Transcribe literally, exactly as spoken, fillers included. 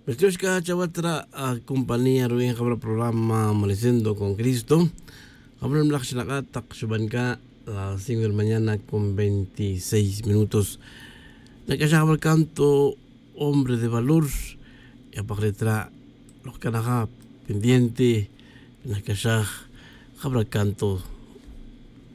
Mestioshka Chawatra a compañía Rubén Jabra programa Amaneciendo con Cristo. Habla en Black Tak Shubanka a las cinco de la mañana con veintiséis minutos. La que el canto Hombre de Valor y aparecerá los canaja pendiente en la que Habla canto